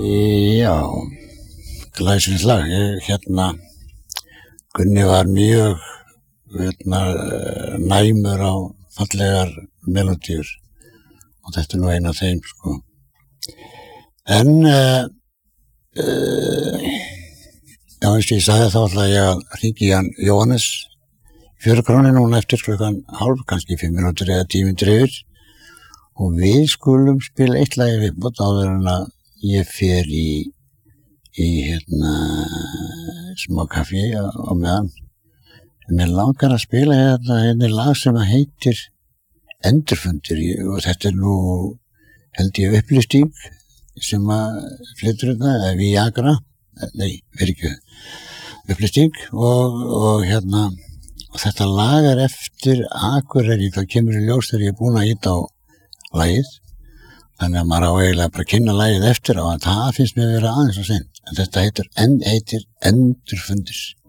Já, glæsilegt lag. Gunni var mjög næmur á fallegar melódíur og þetta nú ein af þeim, sko. En, já, eins og ég sagði þá ætla ég að hringja í hann Jóhannes Fjörukróni núna eftir klukkan hálf, kannski 5 mínútur eða 10 mínútur yfir og við skulum spila eitt lagi viðbót áður en að ég fer í smá kaffi á meðan. Mér langar að spila lag sem heitir Endurfundir og þetta nú held ég upplýsting sem að flytur þetta, eða Viagra, nei, upplýsting og þetta lag eftir Akureyri, það kemur í ljós þegar ég búinn að ýta á lagið, þannig að maður á eiginlega bara að kynna lagið eftir á, en það finnst mér að vera aðeins og seint, en þetta heitir Endurfundir.